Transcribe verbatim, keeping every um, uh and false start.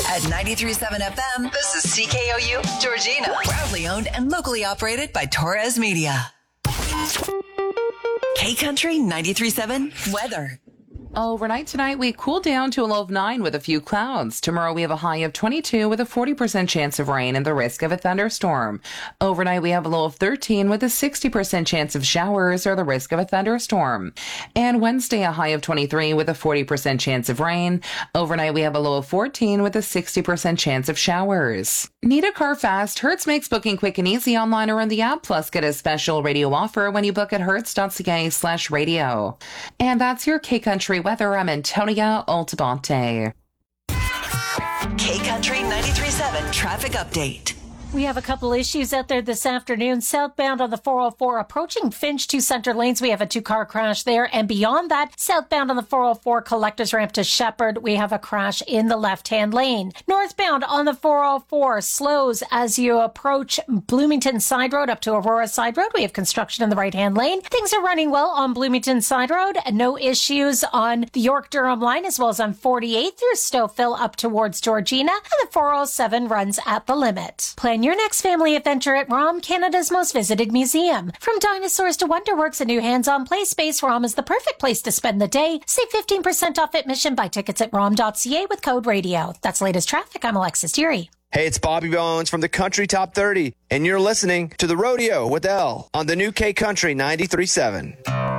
At ninety-three point seven F M, this is C K O U, Georgina. Proudly owned and locally operated by Torres Media. K-Country ninety-three point seven weather. Overnight tonight, we cool down to a low of nine with a few clouds. Tomorrow, we have a high of twenty-two with a forty percent chance of rain and the risk of a thunderstorm. Overnight, we have a low of thirteen with a sixty percent chance of showers or the risk of a thunderstorm. And Wednesday, a high of twenty-three with a forty percent chance of rain. Overnight, we have a low of fourteen with a sixty percent chance of showers. Need a car fast? Hertz makes booking quick and easy online or in the app. Plus, get a special radio offer when you book at hertz.ca slash radio. And that's your K-Country weather. I'm Antonia Altabonte. K-Country ninety-three point seven traffic update. We have a couple issues out there this afternoon. Southbound on the four oh four approaching Finch to center lanes. We have a two-car crash there. And beyond that, southbound on the four oh four collectors ramp to Shepherd, we have a crash in the left-hand lane. Northbound on the four oh four slows as you approach Bloomington Side Road up to Aurora Side Road. We have construction in the right-hand lane. Things are running well on Bloomington Side Road. No issues on the York-Durham line as well as on forty-eight through Stouffville up towards Georgina. And the four oh seven runs at the limit. Plan your next family adventure at ROM, Canada's most visited museum. From dinosaurs to Wonderworks, a new hands-on play space, ROM is the perfect place to spend the day. Save fifteen percent off admission. Buy tickets at rom dot c a with code radio. That's latest traffic. I'm Alexis Dury. Hey, it's Bobby Bones from the Country Top thirty, and you're listening to The Rodeo with Elle on the new K-Country ninety-three point seven.